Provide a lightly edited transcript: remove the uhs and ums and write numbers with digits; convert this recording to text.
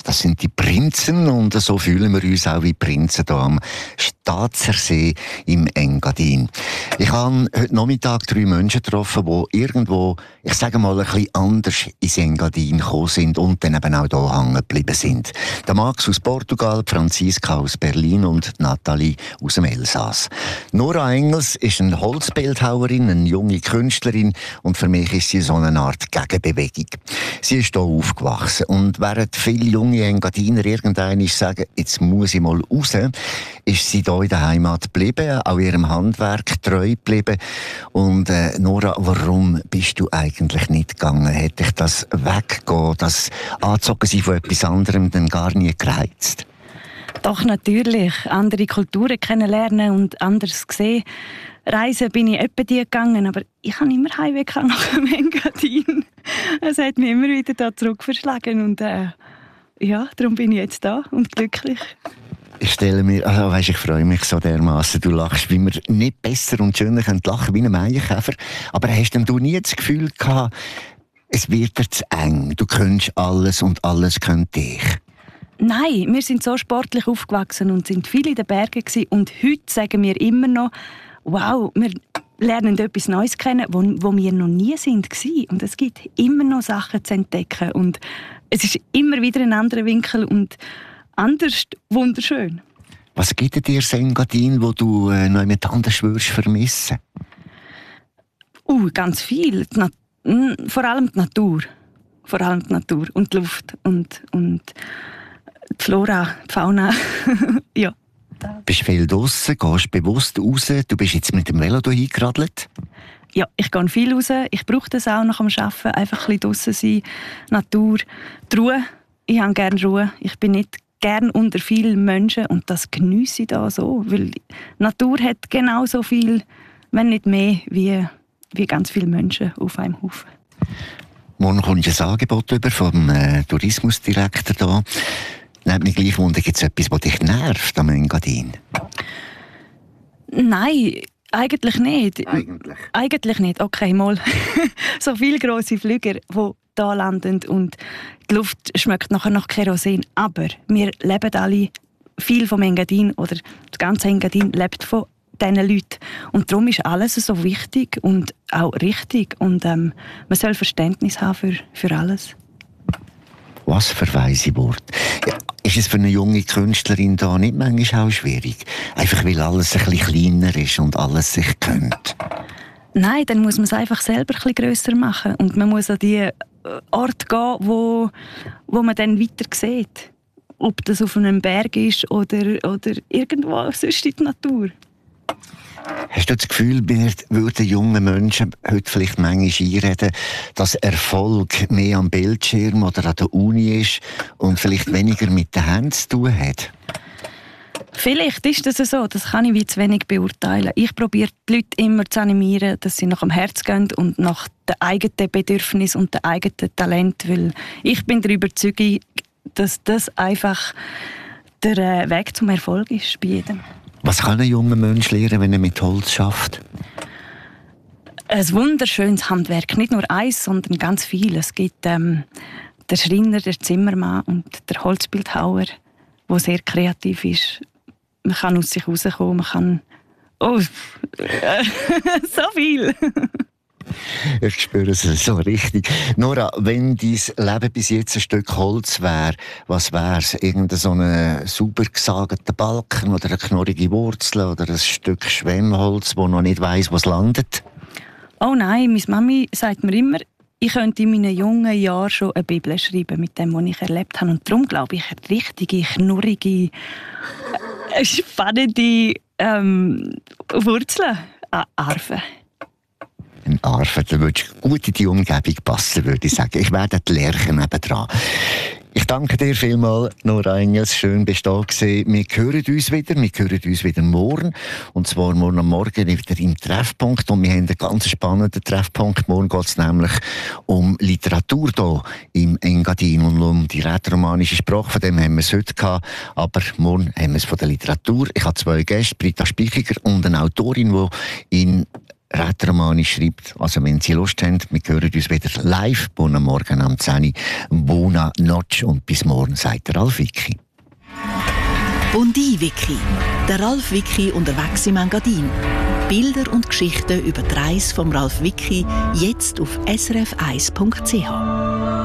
Das sind die Prinzen und so fühlen wir uns auch wie Prinzen hier am Staatsersee im Engadin. Ich habe heute Nachmittag 3 Menschen getroffen, die irgendwo, ich sage mal, ein bisschen anders ins Engadin gekommen sind und dann eben auch hier hängen geblieben sind. Der Max aus Portugal, Franziska aus Berlin und Nathalie aus dem Elsass. Nora Engels ist eine Holzbildhauerin, eine junge Künstlerin und für mich ist sie so eine Art Gegenbewegung. Sie ist hier aufgewachsen und während viele junge Engadiner irgendwann sagen, jetzt muss ich mal raus, ist sie hier in der Heimat geblieben, auch ihrem Handwerk treu geblieben. Und Nora, warum bist du eigentlich nicht gegangen? Hätte dich das Weggehen, das Anzogen von etwas anderem dann gar nie gereizt? Doch, natürlich. Andere Kulturen kennenlernen und anders sehen. Reisen bin ich etwa die gegangen, aber ich habe immer Heimweg nach dem Engadin. Es hat mich immer wieder da zurück verschlagen und ja, darum bin ich jetzt da und glücklich. Ich stelle mir, also weisst, ich freue mich so dermaßen. Du lachst, wie wir nicht besser und schöner lachen können wie ein Maienkäfer. Aber hast denn du nie das Gefühl gehabt, es wird dir zu eng, du könntest alles und alles könnte dich? Nein, wir sind so sportlich aufgewachsen und sind viel in den Bergen gewesen. Und heute sagen wir immer noch, wow, wir lernen etwas Neues kennen, wo wir noch nie sind. Und es gibt immer noch Sachen zu entdecken. Und es ist immer wieder ein anderer Winkel und anders wunderschön. Was gibt dir das Engadin, wo du noch jemand anders würdest vermissen? Ganz viel. Vor allem die Natur. Vor allem die Natur und die Luft und die Flora, die Fauna. Ja. Du bist viel draussen, gehst bewusst raus. Du bist jetzt mit dem Velo hier eingeradelt. Ja, ich gehe viel raus. Ich brauche das auch nach dem Arbeiten. Einfach ein bisschen draussen sein, Natur, die Ruhe. Ich habe gerne Ruhe. Ich bin nicht gern unter vielen Menschen und das geniesse ich da so. Weil die Natur hat genauso viel, wenn nicht mehr, wie ganz viele Menschen auf einem Haufen. Morgen kommst du ein Angebot über vom Tourismusdirektor hier. Nehmt mich gleich Wunder, gibt es etwas, das dich nervt am Engadin? Nein, eigentlich nicht. Eigentlich nicht, okay, mal. So viele grosse Flüger, die hier landen und die Luft schmeckt nachher nach Kerosin. Aber wir leben alle, viel vom Engadin oder das ganze Engadin lebt von diesen Leuten. Und darum ist alles so wichtig und auch richtig. Und man soll Verständnis haben für alles. Was für weise Worte. Ja, ist es für eine junge Künstlerin da nicht manchmal auch schwierig? Einfach weil alles ein bisschen kleiner ist und alles sich kennt? Nein, dann muss man es einfach selber ein bisschen grösser machen. Und man muss an die Orte gehen, wo man dann weiter sieht. Ob das auf einem Berg ist oder irgendwo sonst in der Natur. Hast du das Gefühl, wir würden jungen Menschen heute vielleicht manchmal einreden, dass Erfolg mehr am Bildschirm oder an der Uni ist und vielleicht weniger mit den Händen zu tun hat? Vielleicht ist das so, das kann ich wie zu wenig beurteilen. Ich probiere die Leute immer zu animieren, dass sie nach dem Herz gehen und nach den eigenen Bedürfnissen und den eigenen Talent. Weil ich bin der Überzeugung, dass das einfach der Weg zum Erfolg ist bei jedem. Was kann ein junger Mensch lernen, wenn er mit Holz schafft? Ein wunderschönes Handwerk. Nicht nur eins, sondern ganz viel. Es gibt den Schreiner, den Zimmermann und der Holzbildhauer, der sehr kreativ ist. Man kann aus sich rauskommen, man kann... Oh, so viel! Ich spüre es so richtig. Nora, wenn dein Leben bis jetzt ein Stück Holz wäre, was wäre es? Irgendein so ein sauber gesageter Balken oder eine knorrige Wurzel oder ein Stück Schwemmholz, das noch nicht weiss, wo es landet? Oh nein, meine Mami sagt mir immer, ich könnte in meinen jungen Jahren schon eine Bibel schreiben mit dem, was ich erlebt habe. Und darum glaube ich, richtige, knurrige, spannende Wurzeln an Arven. Ein Arven, da würdest du gut in die Umgebung passen, würde ich sagen. Ich werde die Lerche nebendran. Ich danke dir vielmals, Nora Engels. Schön, bist du da gewesen. Wir hören uns wieder morgen. Und zwar morgen am Morgen wieder im Treffpunkt. Und wir haben einen ganz spannenden Treffpunkt. Morgen geht es nämlich um Literatur hier im Engadin und um die rätoromanische Sprache. Von dem haben wir es heute gehabt. Aber morgen haben wir es von der Literatur. Ich habe 2 Gäste, Britta Spichiger und eine Autorin, die in Rätoromani schreibt, also wenn Sie Lust haben, wir hören uns wieder live, buona morgen am 10 Uhr, buona noche und bis morgen, sagt der Ralf Wicki. Bondi Wiki, der Ralf Wicki unterwegs im Engadin. Bilder und Geschichten über die Reise vom Ralf Wicki, jetzt auf srf1.ch.